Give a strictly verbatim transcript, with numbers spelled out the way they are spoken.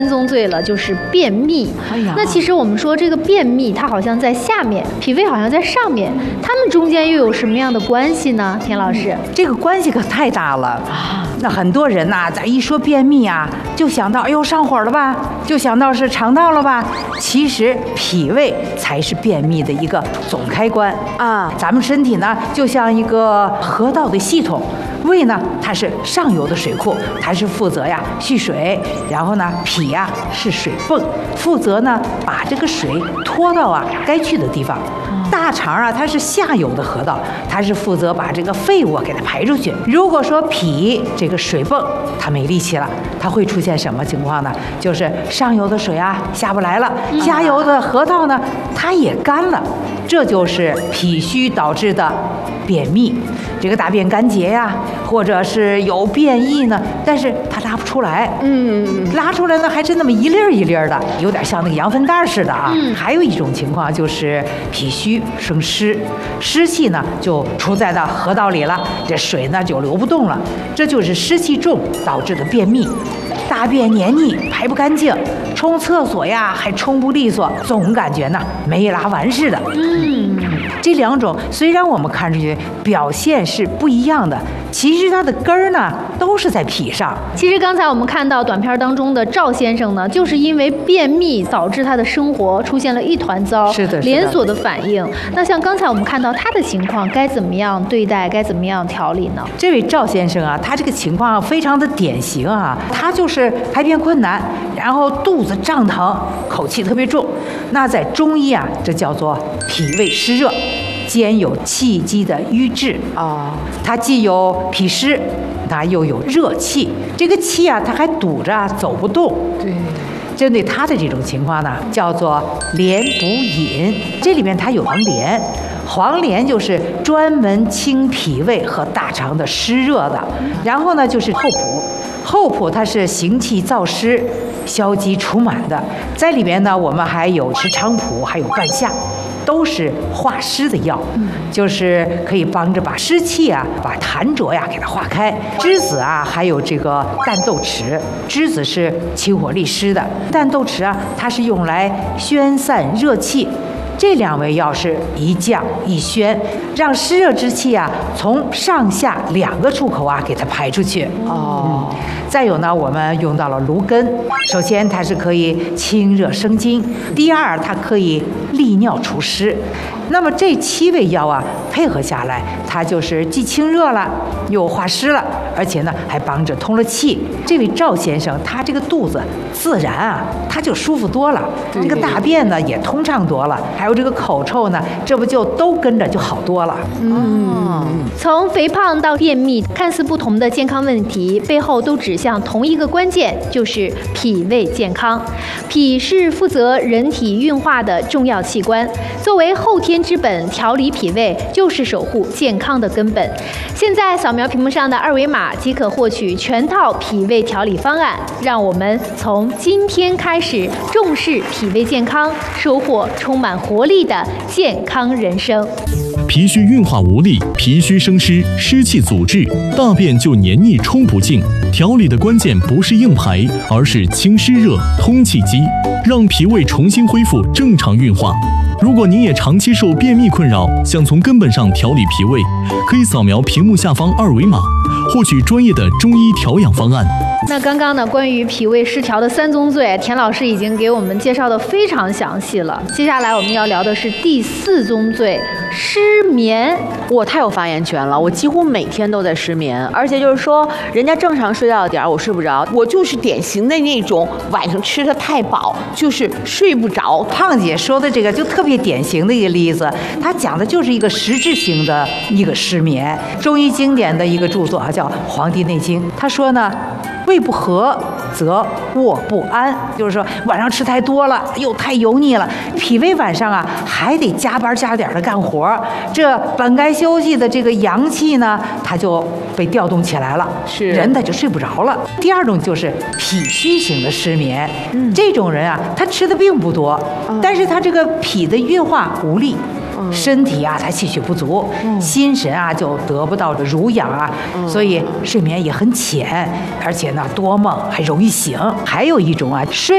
宗罪了，就是便秘。 哎呀， 那其实我们说这个便秘，它好像在下面，脾胃好像在上面，它们中间又有什么样的关系呢？田老师， 这个关系可太大了啊！那很多人呐、啊，咱一说便秘啊，就想到哎呦上火了吧，就想到是肠道了吧。其实脾胃才是便秘的一个总开关啊。咱们身体呢，就像一个河道的系统。胃呢，它是上游的水库，它是负责呀蓄水，然后呢，脾呀是水泵，负责呢把这个水拖到啊该去的地方。大肠啊，它是下游的河道，它是负责把这个废物啊给它排出去。如果说脾这个水泵它没力气了，它会出现什么情况呢？就是上游的水啊下不来了，下游的河道呢它也干了，这就是脾虚导致的便秘。这个大便干结呀，或者是有便意呢，但是它拉不出来。嗯，拉出来呢还是那么一粒儿一粒儿的，有点像那个羊粪蛋似的啊。嗯，还有一种情况就是脾虚生湿，湿气呢就出在到河道里了，这水呢就流不动了，这就是湿气重导致的便秘。大便黏腻排不干净，冲厕所呀还冲不利索，总感觉呢没拉完似的。嗯，这两种虽然我们看出去表现是不一样的，其实它的根儿呢都是在脾上。 其实刚才我们看到短片当中的赵先生呢，就是因为便秘导致他的生活出现了一团糟， 是的， 连锁的反应。那像刚才我们看到他的情况，该怎么样对待，该怎么样调理呢？ 这位赵先生啊，他这个情况非常的典型啊，他就是排便困难，然后肚子胀疼，口气特别重。那在中医啊，这叫做脾胃湿热，兼有气机的瘀滞啊。它既有脾湿，它又有热气。这个气啊，它还堵着，走不动。对。针对他的这种情况呢，叫做连补饮。这里面它有黄连，黄连就是专门清脾胃和大肠的湿热的。然后呢，就是厚朴。厚朴它是行气燥湿、消积除螨的，在里边呢，我们还有吃菖蒲，还有半夏，都是化湿的药，就是可以帮着把湿气啊、把痰浊呀给它化开。栀子啊，还有这个淡豆豉，栀子是清火利湿的，淡豆豉啊，它是用来宣散热气。这两味药是一降一宣，让湿热之气啊从上下两个出口啊给它排出去。哦、嗯，再有呢，我们用到了芦根。首先它是可以清热生津，第二它可以利尿除湿。那么这七味药啊配合下来，它就是既清热了，又化湿了，而且呢还帮着通了气。这位赵先生他这个肚子自然啊他就舒服多了，这个大便呢也通畅多了，还有这个口臭呢，这不就都跟着就好多了。 嗯，从肥胖到便秘，看似不同的健康问题，背后都指向同一个关键，就是脾胃健康。脾是负责人体运化的重要器官，作为后天之本，调理脾胃就是守护健康的根本。现在扫描屏幕上的二维码即可获取全套脾胃调理方案，让我们从今天开始重视脾胃健康，收获充满活力的健康人生。 脾虚运化无力，脾虚生湿，湿气阻滞，大便就黏腻冲不净。调理的关键不是硬排，而是清湿热、通气机，让脾胃重新恢复正常运化。如果您也长期受便秘困扰，想从根本上调理脾胃，可以扫描屏幕下方二维码，获取专业的中医调养方案。 那刚刚呢，关于脾胃失调的三宗罪，田老师已经给我们介绍的非常详细了。接下来我们要聊的是第四宗罪，失眠。 我太有发言权了，我几乎每天都在失眠，而且就是说，人家正常睡觉的点儿我睡不着，我就是典型的那种晚上吃的太饱，就是睡不着。 胖姐说的这个就特别典型的一个例子，她讲的就是一个实质性的一个失眠。中医经典的一个著作啊，叫《黄帝内经》，他说呢，胃不和则卧不安，就是说晚上吃太多了，又太油腻了，脾胃晚上啊还得加班加点的干活，这本该休息的这个阳气呢，它就被调动起来了，是人他就睡不着了。第二种就是脾虚型的失眠，嗯、这种人啊，他吃的并不多，嗯、但是他这个脾的运化无力。身体啊，他气血不足，嗯、心神啊就得不到濡养啊，嗯、所以睡眠也很浅，而且呢多梦还容易醒。还有一种啊，睡